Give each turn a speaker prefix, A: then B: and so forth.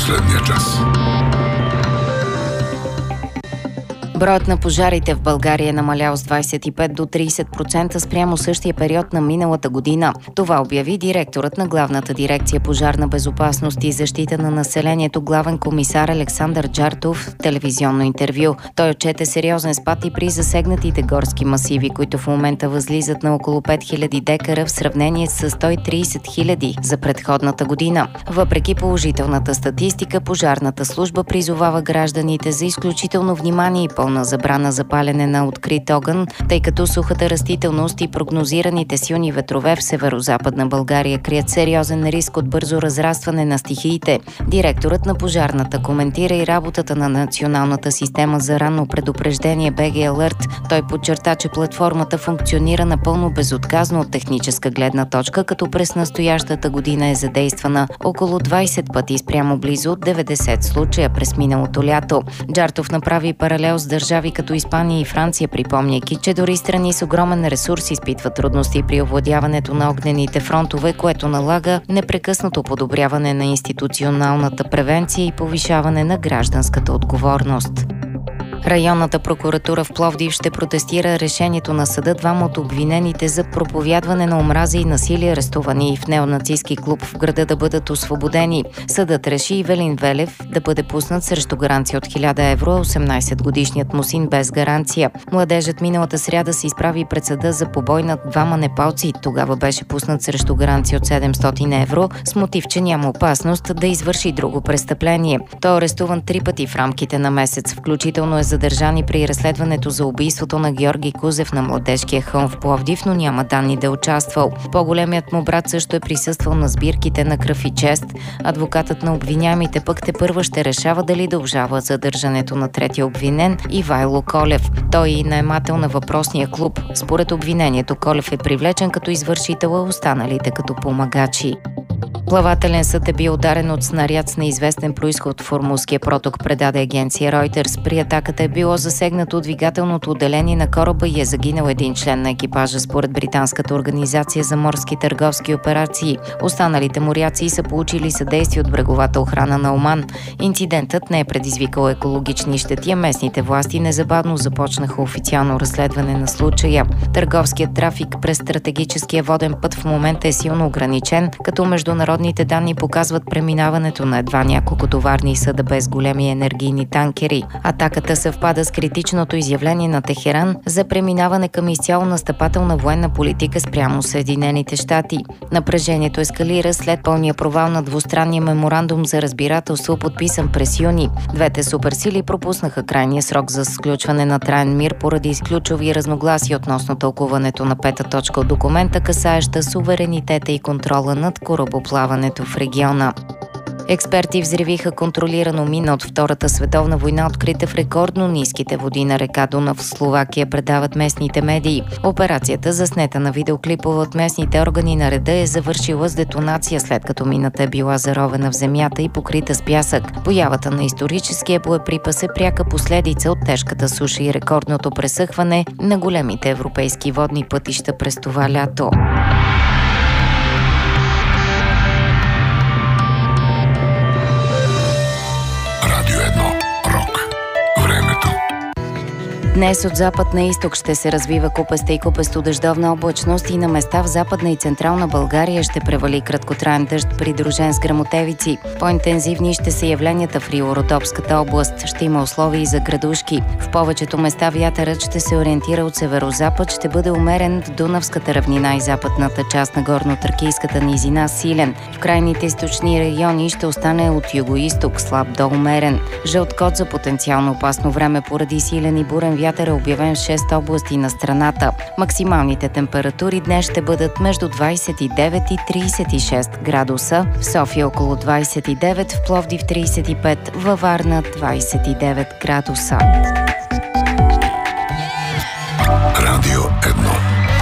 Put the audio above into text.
A: последния час.
B: Броят на пожарите в България е намалял с 25 до 30% спрямо същия период на миналата година. Това обяви директорът на Главната дирекция пожарна безопасност и защита на населението главен комисар Александър Джартов в телевизионно интервю. Той отчете сериозен спад и при засегнатите горски масиви, които в момента възлизат на около 5000 декара в сравнение с 130 000 за предходната година. Въпреки положителната статистика, пожарната служба призовава гражданите за изключително внимание и пълна забрана за палене на открит огън, тъй като сухата растителност и прогнозираните силни ветрове в северо-западна България крият сериозен риск от бързо разрастване на стихиите. Директорът на пожарната коментира и работата на Националната система за ранно предупреждение BG Alert. Той подчерта, че платформата функционира напълно безотказно от техническа гледна точка, като през настоящата година е задействана около 20 пъти спрямо близо 90 случая през миналото лято. Джартов направи паралел с държави като Испания и Франция, припомняйки, че дори страни с огромен ресурс изпитват трудности при овладяването на огнените фронтове, което налага непрекъснато подобряване на институционалната превенция и повишаване на гражданската отговорност. Районната прокуратура в Пловдив ще протестира решението на съда двама от обвинените за проповядване на омраза и насилие, арестувани в неонацистки клуб в града, да бъдат освободени. Съдът реши Ивелин Велев да бъде пуснат срещу гаранция от 1000 евро, а 18-годишният му син без гаранция. Младежът миналата сряда се изправи пред съда за побой над двама непалци. Тогава беше пуснат срещу гаранция от 700 евро с мотив, че няма опасност да извърши друго престъпление. Той е арестуван 3 пъти в рамките на месец, включително е задържани при разследването за убийството на Георги Кузев на Младежкия хълм в Пловдив, но няма данни да е участвал. По-големият му брат също е присъствал на сбирките на Кръв и чест. Адвокатът на обвиняемите пък тепърва ще решава дали да обжалва задържането на третия обвинен Ивайло Колев. Той е наемател на въпросния клуб. Според обвинението Колев е привлечен като извършител, а останалите като помагачи. Плавателен съд е бил ударен от снаряд с неизвестен произход в Ормузския проток, предаде агенция Reuters. При атаката е било засегнато двигателното отделение на кораба и е загинал един член на екипажа, според британската организация за морски търговски операции. Останалите моряци са получили съдействие от бреговата охрана на Оман. Инцидентът не е предизвикал екологични щети, а местните власти незабавно започнаха официално разследване на случая. Търговският трафик през стратегическия воден път в момента е силно ограничен, като международните данни показват преминаването на едва няколко товарни съда без големи енергийни танкери. Атаката съвпада с критичното изявление на Техеран за преминаване към изцяло настъпателна военна политика спрямо Съединените щати. Напрежението ескалира след пълния провал на двустранния меморандум за разбирателство, подписан през юни. Двете суперсили пропуснаха крайния срок за сключване на траен мир поради ключови разногласия относно тълкуването на 5-та точка от документа, касаеща суверенитета и контрола над корабоплаването в региона. Експерти взривиха контролирано мина от Втората световна война, открита в рекордно ниските води на река Дунав в Словакия, предават местните медии. Операцията, заснета на видеоклипове от местните органи на реда, е завършила с детонация, след като мината е била заровена в земята и покрита с пясък. Появата на историческия боеприпас е пряка последица от тежката суша и рекордното пресъхване на големите европейски водни пътища през това лято. Днес от запад на изток ще се развива купеста и купесто-дъждовна облачност и на места в Западна и Централна България ще превали краткотраен дъжд, придружен с гръмотевици. По-интензивни ще са явленията в Рило-Родопската област. Ще има условия и за градушки. В повечето места вятърът ще се ориентира от северозапад, ще бъде умерен в Дунавската равнина и западната част на горно-тракийската низина силен. В крайните източни райони ще остане от юго-изток слаб до умерен. Жълт код за потенциално опасно време поради силен и бурен вятър е обявен в 6 области на страната. Максималните температури днес ще бъдат между 29 и 36 градуса. В София около 29, в Пловдив 35, във Варна 29 градуса.